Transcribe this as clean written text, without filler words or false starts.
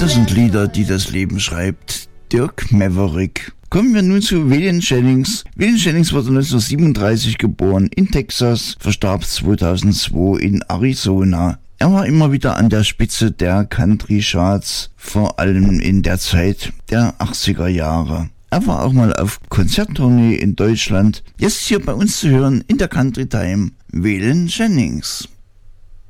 Das sind Lieder, die das Leben schreibt. Dirk Maverick. Kommen wir nun zu Waylon Jennings. Waylon Jennings wurde 1937 geboren in Texas, verstarb 2002 in Arizona. Er war immer wieder an der Spitze der Country-Charts, vor allem in der Zeit der 80er Jahre. Er war auch mal auf Konzerttournee in Deutschland. Jetzt hier bei uns zu hören in der Country Time, Waylon Jennings.